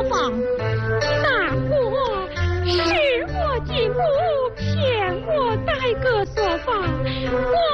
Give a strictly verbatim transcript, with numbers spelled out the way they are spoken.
方？ 大哥，是我进步，骗我待个所方，我